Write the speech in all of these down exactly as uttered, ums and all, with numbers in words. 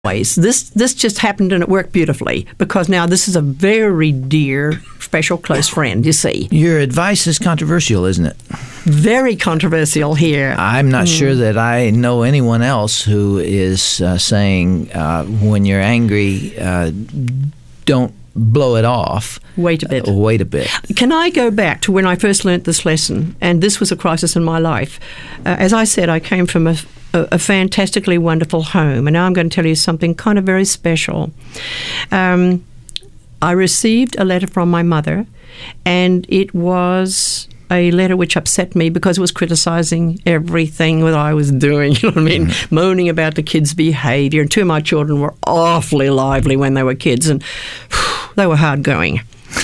ways. This this just happened and it worked beautifully because now this is a very dear, special, close friend, you see. Your advice is controversial, isn't it? Very controversial here. I'm not Mm. sure that I know anyone else who is uh, saying uh, when you're angry, uh, don't blow it off. Wait a bit. Uh, wait a bit. Can I go back to when I first learnt this lesson? And this was a crisis in my life. Uh, as I said, I came from a A, a fantastically wonderful home. And now I'm going to tell you something kind of very special. Um, I received a letter from my mother, and it was a letter which upset me because it was criticizing everything that I was doing, you know what I mean, mm-hmm. moaning about the kids' behavior. And two of my children were awfully lively when they were kids, and whew, they were hard going.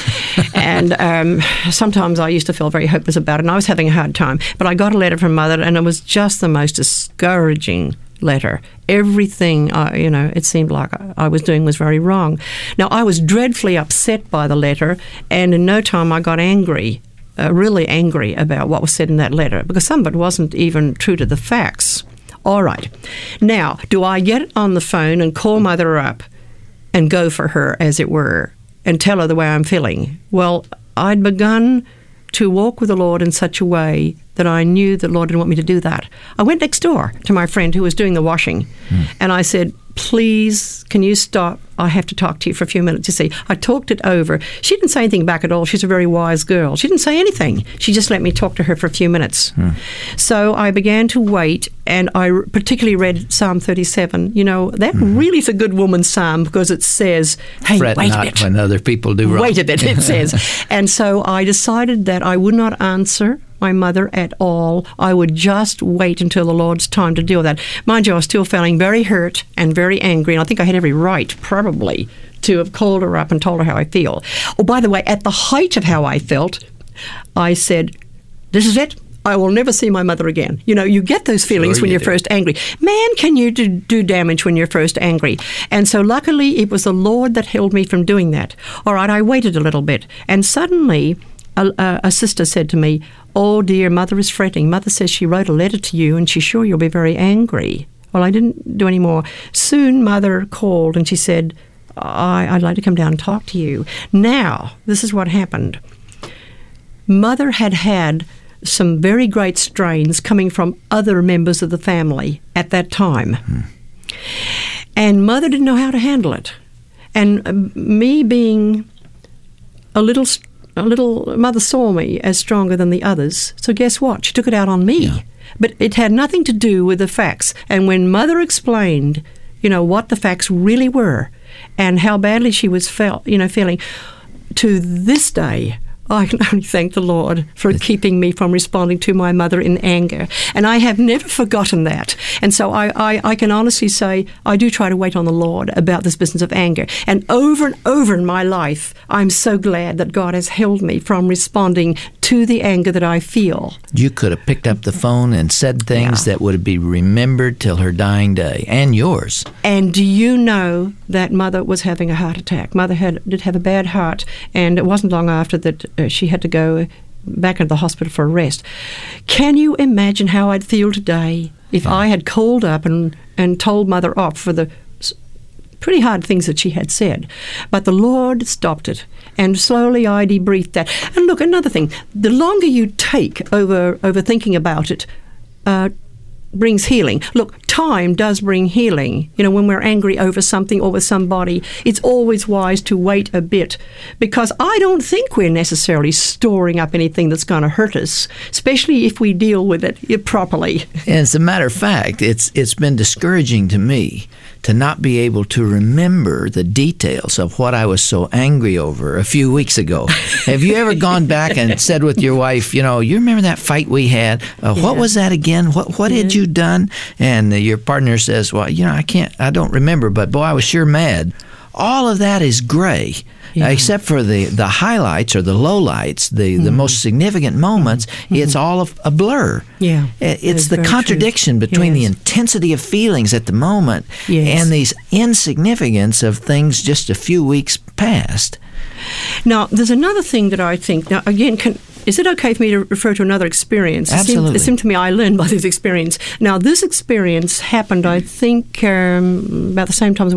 And um, sometimes I used to feel very hopeless about it, and I was having a hard time. But I got a letter from Mother, and it was just the most discouraging letter. Everything, uh, you know, it seemed like I was doing was very wrong. Now, I was dreadfully upset by the letter, and in no time I got angry, uh, really angry about what was said in that letter, because some of it wasn't even true to the facts. All right. Now, do I get on the phone and call Mother up and go for her, as it were, and tell her the way I'm feeling? Well, I'd begun to walk with the Lord in such a way that I knew the Lord didn't want me to do that. I went next door to my friend who was doing the washing, mm. and I said, please, can you stop? I have to talk to you for a few minutes. You see, I talked it over. She didn't say anything back at all. She's a very wise girl. She didn't say anything. She just let me talk to her for a few minutes. Hmm. So I began to wait, and I particularly read Psalm thirty-seven. You know, that mm-hmm. really is a good woman's psalm because it says, hey, Fret wait not a bit. when other people do wrong. Wait a bit, it says. And so I decided that I would not answer my mother at all. I would just wait until the Lord's time to deal with that. Mind you, I was still feeling very hurt and very angry, and I think I had every right, probably, to have called her up and told her how I feel. Oh, by the way, at the height of how I felt, I said, this is it. I will never see my mother again. You know, you get those feelings sure when you you're do. first angry. Man, can you do, do damage when you're first angry? And so luckily, it was the Lord that held me from doing that. All right, I waited a little bit, and suddenly a, a, a sister said to me, oh dear, Mother is fretting. Mother says she wrote a letter to you and she's sure you'll be very angry. Well, I didn't do any more. Soon Mother called and she said, I, I'd like to come down and talk to you. Now, this is what happened. Mother had had some very great strains coming from other members of the family at that time. Hmm. And Mother didn't know how to handle it. And uh, me being a little A little, Mother saw me as stronger than the others. So guess what? She took it out on me. Yeah. But it had nothing to do with the facts. And when Mother explained, you know, what the facts really were and how badly she was felt, you know, feeling, to this day, I can only thank the Lord for keeping me from responding to my mother in anger. And I have never forgotten that. And so I, I, I can honestly say I do try to wait on the Lord about this business of anger. And over and over in my life, I'm so glad that God has held me from responding to the anger that I feel. You could have picked up the phone and said things yeah. that would be remembered till her dying day, and yours. And do you know that Mother was having a heart attack? Mother had did have a bad heart, and it wasn't long after that uh, she had to go back into the hospital for a rest. Can you imagine how I'd feel today if yeah. I had called up and, and told Mother off for the pretty hard things that she had said? But the Lord stopped it, and slowly I debriefed that. And look, another thing, the longer you take over, over thinking about it, uh, brings healing. Look, time does bring healing. You know, when we're angry over something or with somebody, it's always wise to wait a bit, because I don't think we're necessarily storing up anything that's going to hurt us, especially if we deal with it properly. And as a matter of fact, it's it's been discouraging to me to not be able to remember the details of what I was so angry over a few weeks ago. Have you ever gone back and said with your wife, you know, you remember that fight we had? Uh, yeah. What was that again? What what yeah. had you done? And uh, your partner says, well, you know, I can't, I don't remember, but boy, I was sure mad. All of that is gray, yeah. uh, except for the, the highlights or the lowlights, the, mm-hmm. the most significant moments. Mm-hmm. It's all a, a blur. Yeah, it's the contradiction true. between yes. the intensity of feelings at the moment yes. and these insignificance of things just a few weeks past. Now, there's another thing that I think, now again, can, Is it okay for me to refer to another experience? Absolutely. It seemed, it seemed to me I learned by this experience. Now, this experience happened, I think, um, about the same time as